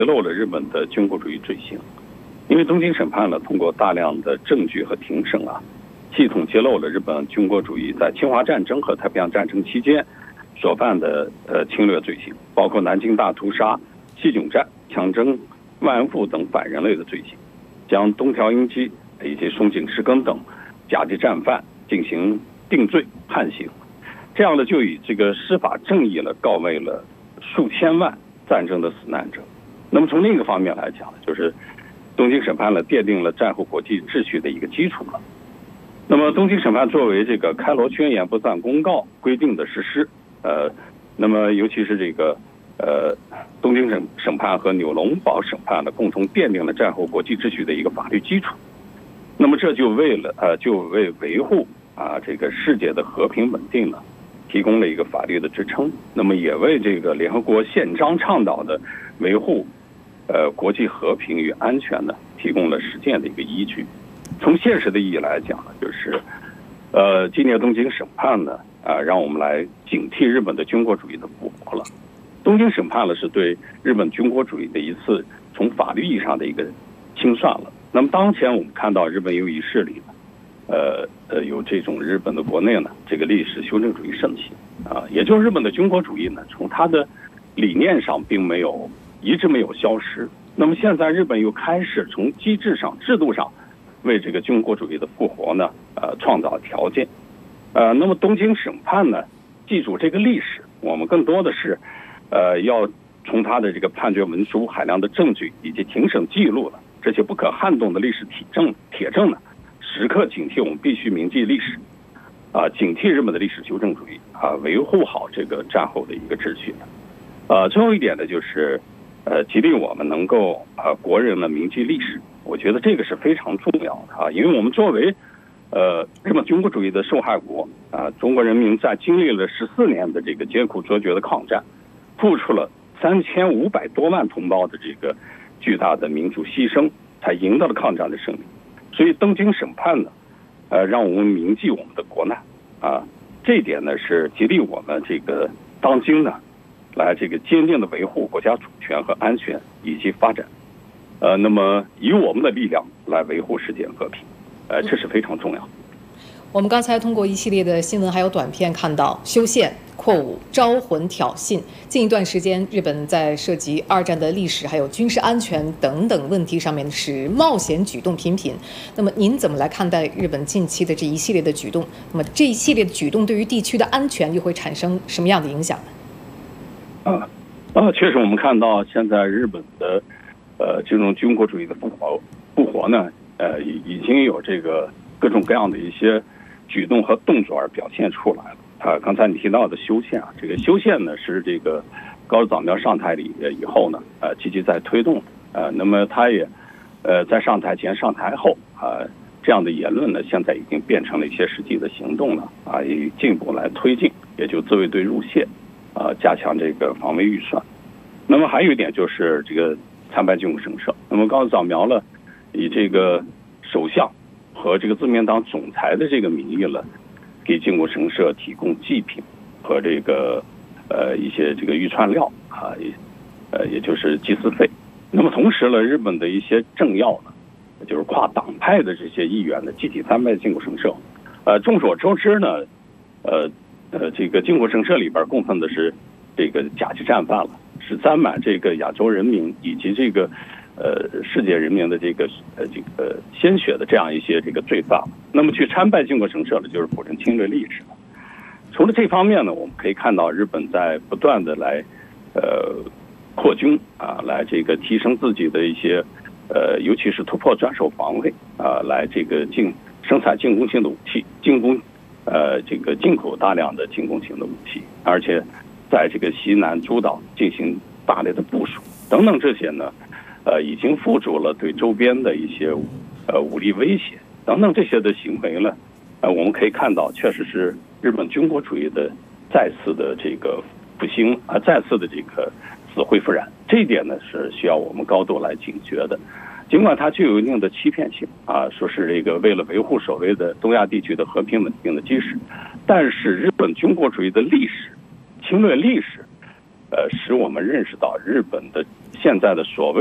露了日本的军国主义罪行。因为东京审判呢，通过大量的证据和庭审啊，系统揭露了日本军国主义在侵华战争和太平洋战争期间所犯的侵略罪行，包括南京大屠杀、西囧战、强征、慰安妇等反人类的罪行，将东条英机以及松井石根等甲级战犯进行定罪判刑，这样呢就以这个司法正义呢告慰了数千万战争的死难者。那么从另一个方面来讲，就是东京审判呢奠定了战后国际秩序的一个基础了。那么东京审判作为这个开罗宣言不算公告规定的实施，那么尤其是这个东京审判和纽伦堡审判呢，共同奠定了战后国际秩序的一个法律基础。那么这就为维护这个世界的和平稳定呢，提供了一个法律的支撑。那么也为这个联合国宪章倡导的维护国际和平与安全呢，提供了实践的一个依据。从现实的意义来讲呢，就是今年东京审判呢，让我们来警惕日本的军国主义的复活了。东京审判呢，是对日本军国主义的一次从法律意义上的一个清算了。那么当前我们看到日本有一势力呢，有这种日本的国内呢，这个历史修正主义盛行也就是日本的军国主义呢，从它的理念上一直没有消失。那么现在日本又开始从机制上、制度上为这个军国主义的复活呢，创造条件。那么东京审判呢，记住这个历史，我们更多的是要从他的这个判决文书、海量的证据以及庭审记录呢，这些不可撼动的历史铁证呢，时刻警惕我们必须铭记历史，警惕日本的历史修正主义维护好这个战后的一个秩序。最后一点呢，就是激励我们能够国人呢铭记历史，我觉得这个是非常重要的因为我们作为日本军国主义的受害国中国人民在经历了14年的这个艰苦卓绝的抗战，付出了3500多万同胞的这个巨大的民主牺牲，才赢得了抗战的胜利。所以东京审判呢，让我们铭记我们的国难这一点呢是激励我们这个当今呢，来这个坚定的维护国家主权和安全以及发展，那么以我们的力量来维护世界和平，这是非常重要。 我们刚才通过一系列的新闻还有短片看到修宪、扩武、招魂、挑衅。近一段时间，日本在涉及二战的历史还有军事安全等等问题上面是冒险举动频频。那么您怎么来看待日本近期的这一系列的举动？那么这一系列的举动对于地区的安全又会产生什么样的影响呢？ 确实我们看到现在日本的这种军国主义的复活呢，已经有这个各种各样的一些举动和动作而表现出来了。刚才你提到的修宪这个修宪呢是这个高市早苗上台以后呢，积极在推动那么他也在上台前、上台后这样的言论呢，现在已经变成了一些实际的行动了也进一步来推进，也就自卫队入宪加强这个防卫预算。那么还有一点就是这个参拜靖国神社。那么高市早苗呢，以这个首相和这个自民党总裁的这个名义了，给靖国神社提供祭品和这个一些这个预串料也就是祭祀费。那么同时呢，日本的一些政要呢，就是跨党派的这些议员呢，集体参拜靖国神社。众所周知呢，这个靖国神社里边供奉的是这个甲级战犯了，是沾满这个亚洲人民以及这个世界人民的这个鲜血的这样一些这个罪犯。那么去参拜靖国神社呢，就是否认侵略历史。除了这方面呢，我们可以看到日本在不断的来扩军来这个提升自己的一些尤其是突破转守防卫来这个生产进攻性的武器，这个进口大量的进攻型的武器，而且在这个西南诸岛进行大力的部署等等，这些呢已经付诸了对周边的一些武力威胁等等这些的行为呢，我们可以看到确实是日本军国主义的再次的这个复兴再次的这个死灰复燃。这一点呢是需要我们高度来警觉的。尽管它具有一定的欺骗性说是这个为了维护所谓的东亚地区的和平稳定的基石，但是日本军国主义的历史、侵略历史使我们认识到日本的现在的所谓